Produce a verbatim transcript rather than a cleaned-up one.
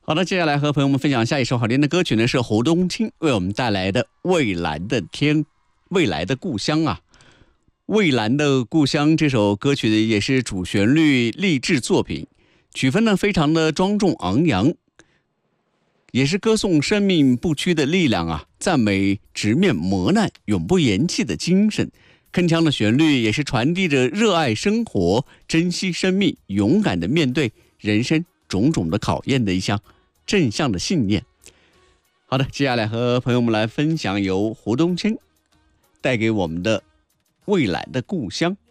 好的，接下来和朋友们分享下一首好听的歌曲呢，是胡冬青为我们带来的《蔚蓝的天》，未来的故乡啊。蔚蓝的故乡这首歌曲也是主旋律励志作品，曲风呢非常的庄重昂扬，也是歌颂生命不屈的力量啊，赞美直面磨难永不言弃的精神。铿锵的旋律也是传递着热爱生活、珍惜生命、勇敢的面对人生种种的考验的一项正向的信念。好的，接下来和朋友们来分享由胡冬青带给我们的《蔚蓝的故乡》。